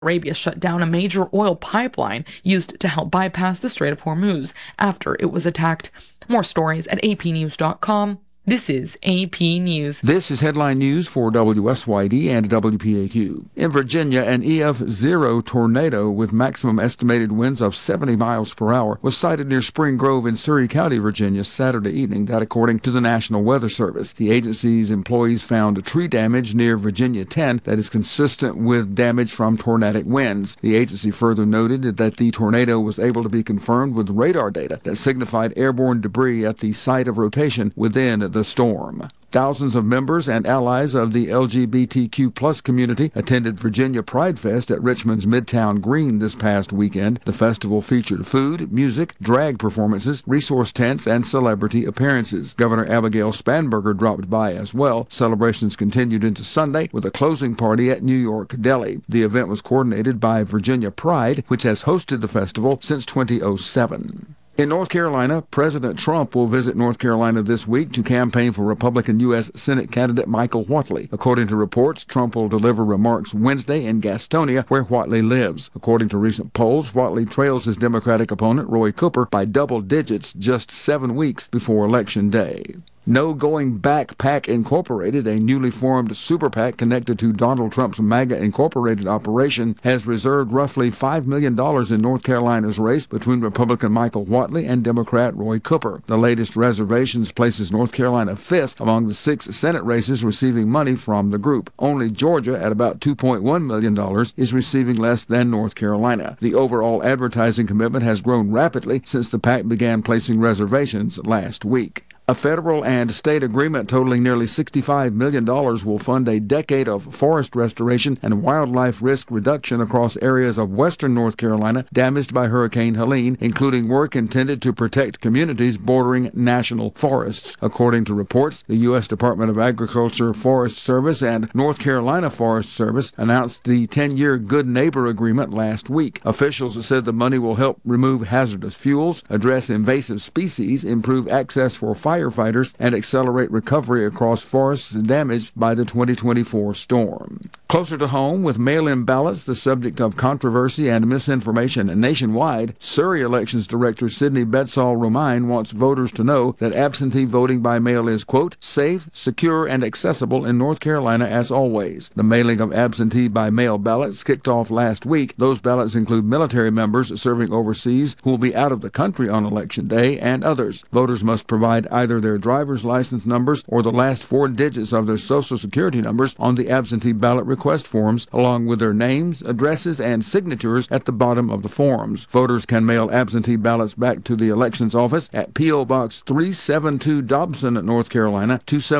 Arabia shut down a major oil pipeline used to help bypass the Strait of Hormuz after it was attacked. More stories at apnews.com. This is AP News. This is headline news for WSYD and WPAQ. In Virginia, an EF0 tornado with maximum estimated winds of 70 miles per hour was sighted near Spring Grove in Surry County, Virginia, Saturday evening, that according to the National Weather Service. The agency's employees found tree damage near Virginia 10 that is consistent with damage from tornadic winds. The agency further noted that the tornado was able to be confirmed with radar data that signified airborne debris at the site of rotation within the storm. Thousands of members and allies of the LGBTQ+ community attended Virginia Pride Fest at Richmond's Midtown Green this past weekend. The festival featured food, music, drag performances, resource tents, and celebrity appearances. Governor Abigail Spanberger dropped by as well. Celebrations continued into Sunday with a closing party at New York Deli. The event was coordinated by Virginia Pride, which has hosted the festival since 2007. In North Carolina, President Trump will visit North Carolina this week to campaign for Republican U.S. Senate candidate Michael Whatley. According to reports, Trump will deliver remarks Wednesday in Gastonia, where Whatley lives. According to recent polls, Whatley trails his Democratic opponent, Roy Cooper, by double digits just 7 weeks before Election Day. No Going Back PAC Incorporated, a newly formed super PAC connected to Donald Trump's MAGA Incorporated operation, has reserved roughly $5 million in North Carolina's race between Republican Michael Whatley and Democrat Roy Cooper. The latest reservations places North Carolina fifth among the 6 Senate races receiving money from the group. Only Georgia, at about $2.1 million, is receiving less than North Carolina. The overall advertising commitment has grown rapidly since the PAC began placing reservations last week. A federal and state agreement totaling nearly $65 million will fund a decade of forest restoration and wildlife risk reduction across areas of western North Carolina damaged by Hurricane Helene, including work intended to protect communities bordering national forests. According to reports, the U.S. Department of Agriculture, Forest Service, and North Carolina Forest Service announced the 10-year Good Neighbor Agreement last week. Officials said the money will help remove hazardous fuels, address invasive species, improve access for firefighters, and accelerate recovery across forests damaged by the 2024 storm. Closer to home, with mail-in ballots the subject of controversy and misinformation nationwide, Surry Elections Director Sidney Bedsall-Romine wants voters to know that absentee voting by mail is, quote, safe, secure, and accessible in North Carolina as always. The mailing of absentee by mail ballots kicked off last week. Those ballots include military members serving overseas who will be out of the country on Election Day and others. Voters must provide either their driver's license numbers or the last 4 digits of their Social Security numbers on the absentee ballot request forms, along with their names, addresses, and signatures at the bottom of the forms. Voters can mail absentee ballots back to the elections office at P.O. Box 372 Dobson, North Carolina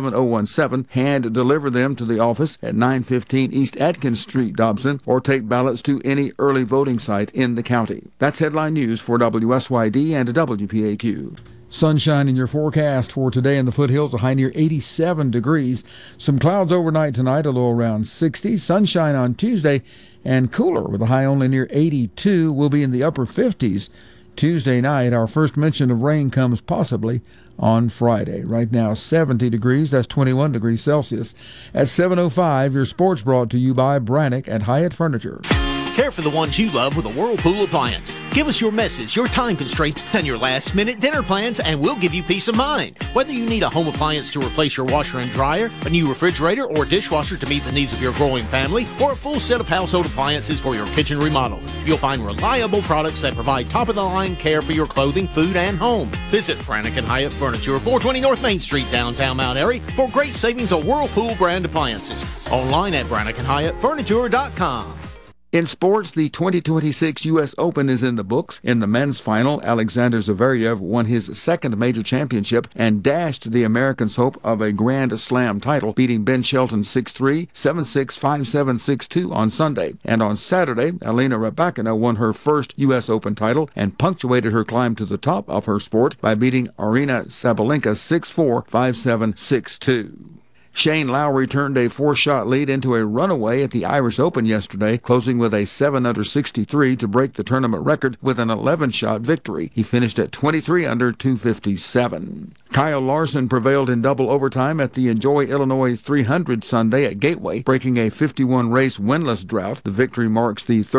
27017, hand deliver them to the office at 915 East Atkins Street, Dobson, or take ballots to any early voting site in the county. That's headline news for WSYD and WPAQ. Sunshine in your forecast for today in the foothills, a high near 87 degrees. Some clouds overnight tonight, a low around 60. Sunshine on Tuesday and cooler with a high only near 82. We'll be in the upper 50s Tuesday night. Our first mention of rain comes possibly on Friday. Right now, 70 degrees. That's 21 degrees Celsius. At 7:05, your sports brought to you by Brannock and Hyatt Furniture. Care for the ones you love with a Whirlpool appliance. Give us your message, your time constraints, and your last-minute dinner plans, and we'll give you peace of mind. Whether you need a home appliance to replace your washer and dryer, a new refrigerator or dishwasher to meet the needs of your growing family, or a full set of household appliances for your kitchen remodel, you'll find reliable products that provide top-of-the-line care for your clothing, food, and home. Visit Brannock and Hyatt Furniture, 420 North Main Street, downtown Mount Airy, for great savings on Whirlpool brand appliances. Online at BrannockandHyattFurniture.com. In sports, the 2026 U.S. Open is in the books. In the men's final, Alexander Zverev won his second major championship and dashed the Americans' hope of a Grand Slam title, beating Ben Shelton 6-3, 7-6, 5-7, 6-2 on Sunday. And on Saturday, Elena Rybakina won her first U.S. Open title and punctuated her climb to the top of her sport by beating Aryna Sabalenka 6-4, 5-7, 6-2. Shane Lowry turned a 4-shot lead into a runaway at the Irish Open yesterday, closing with a 7-under-63 to break the tournament record with an 11-shot victory. He finished at 23-under-257. Kyle Larson prevailed in double overtime at the Enjoy Illinois 300 Sunday at Gateway, breaking a 51-race winless drought. The victory marks the